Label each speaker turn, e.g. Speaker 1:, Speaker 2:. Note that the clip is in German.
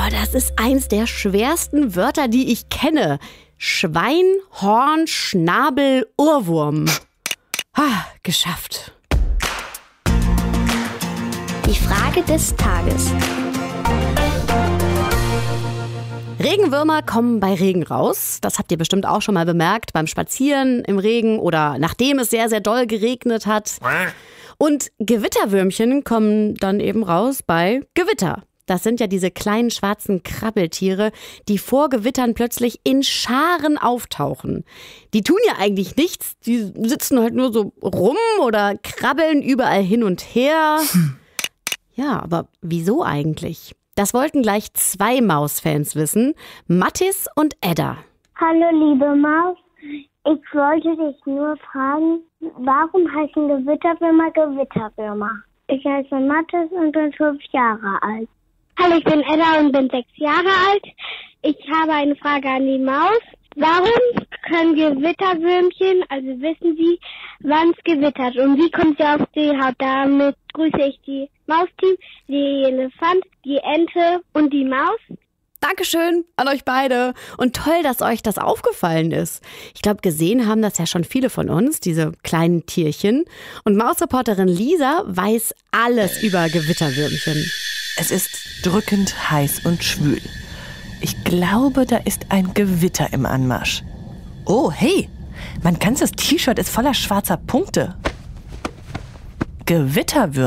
Speaker 1: das ist eins der schwersten Wörter, die ich kenne. Schwein, Horn, Schnabel, Ohrwurm. Geschafft.
Speaker 2: Die Frage des Tages.
Speaker 1: Regenwürmer kommen bei Regen raus. Das habt ihr bestimmt auch schon mal bemerkt, beim Spazieren im Regen oder nachdem es sehr, sehr doll geregnet hat. Und Gewitterwürmchen kommen dann eben raus bei Gewitter. Das sind ja diese kleinen schwarzen Krabbeltiere, die vor Gewittern plötzlich in Scharen auftauchen. Die tun ja eigentlich nichts, die sitzen halt nur so rum oder krabbeln überall hin und her. Ja, aber wieso eigentlich? Das wollten gleich 2 Mausfans wissen, Mattis und Edda.
Speaker 3: Hallo liebe Maus, ich wollte dich nur fragen, warum heißen Gewitterwürmer Gewitterwürmer? Ich heiße Mattis und bin 5 Jahre alt.
Speaker 4: Hallo, ich bin Edda und bin 6 Jahre alt. Ich habe eine Frage an die Maus. Warum können Gewitterwürmchen, also wissen Sie, wann es gewittert? Und wie kommt sie auf die Haut? Damit grüße ich die Mausteam, die Elefant, die Ente und die Maus.
Speaker 1: Dankeschön an euch beide. Und toll, dass euch das aufgefallen ist. Ich glaube, gesehen haben das ja schon viele von uns, diese kleinen Tierchen. Und Mausreporterin Lisa weiß alles über Gewitterwürmchen.
Speaker 5: Es ist drückend heiß und schwül. Ich glaube, da ist ein Gewitter im Anmarsch. Oh, hey, mein ganzes T-Shirt ist voller schwarzer Punkte. Gewitterwürmer.